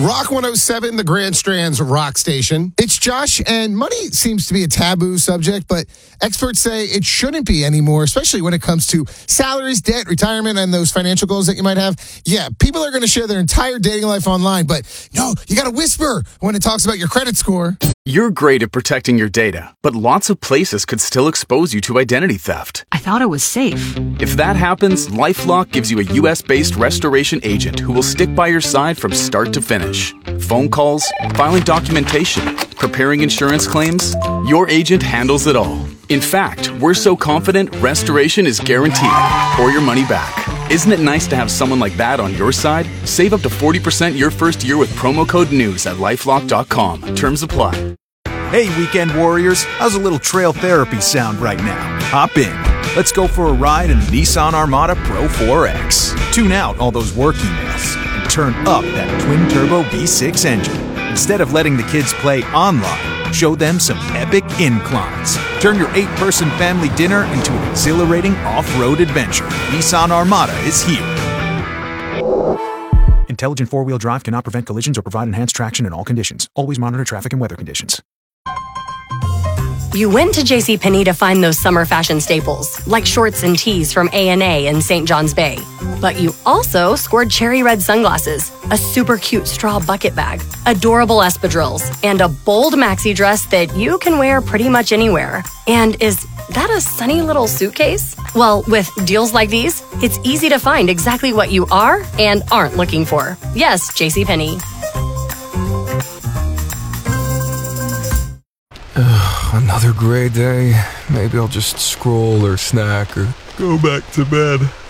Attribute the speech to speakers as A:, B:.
A: Rock 107, the Grand Strand's rock station. It's Josh, and money seems to be a taboo subject, but experts say it shouldn't be anymore, especially when it comes to salaries, debt, retirement, and those financial goals that you might have. Yeah, people are going to share their entire dating life online, but no, you got to whisper when it talks about your credit score.
B: You're great at protecting your data, but lots of places could still expose you to identity theft.
C: I thought it was safe.
B: If that happens, LifeLock gives you a US-based restoration agent who will stick by your side from start to finish. Phone calls, filing documentation, preparing insurance claims, your agent handles it all. In fact, we're so confident restoration is guaranteed or your money back. Isn't it nice to have someone like that on your side? Save up to 40% your first year with promo code NEWS at LifeLock.com. Terms apply.
D: Hey, weekend warriors, how's a little trail therapy sound right now? Hop in. Let's go for a ride in the Nissan Armada Pro 4X. Tune out all those work emails and turn up that twin-turbo V6 engine. Instead of letting the kids play online, show them some epic inclines. Turn your 8-person family dinner into an exhilarating off-road adventure. Nissan Armada is here. Intelligent four-wheel drive cannot prevent collisions or provide enhanced traction in all conditions. Always monitor traffic and weather conditions.
E: You went to JCPenney to find those summer fashion staples, like shorts and tees from A&A in St. John's Bay. But you also scored cherry red sunglasses, a super cute straw bucket bag, adorable espadrilles, and a bold maxi dress that you can wear pretty much anywhere. And is that a sunny little suitcase? Well, with deals like these, it's easy to find exactly what you are and aren't looking for. Yes, JCPenney.
F: Another gray day. Maybe I'll just scroll or snack or go back to bed.